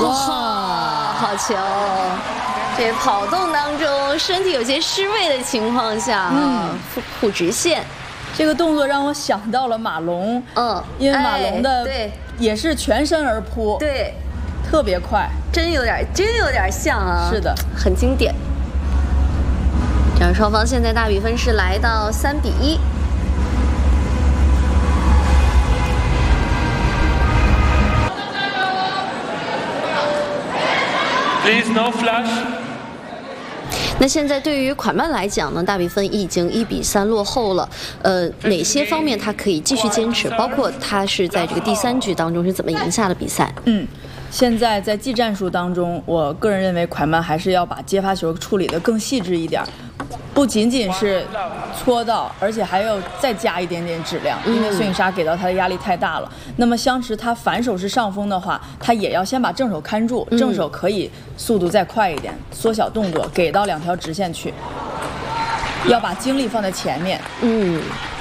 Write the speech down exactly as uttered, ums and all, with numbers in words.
哇，好球！这跑动当中，身体有些失位的情况下，嗯，腹部直线。 这个动作让我想到了马龙，嗯，因为马龙的对也是全身而扑， 对， 特别快， 真有点真有点像啊， 是的， 很经典。这样双方现在大比分是来到三比一。 Please no flash。 那现在对于款曼来讲呢，大比分已经一比三落后了。呃，哪些方面他可以继续坚持？包括他是在这个第三局当中是怎么赢下了比赛？ 嗯，现在在技战术当中，我个人认为款曼还是要把接发球处理得更细致一点，不仅仅是搓到，而且还要再加一点点质量，因为孙颖莎给到他的压力太大了。那么相持他反手是上风的话，他也要先把正手看住，正手可以速度再快一点，缩小动作，给到两条直线去，要把精力放在前面。 嗯。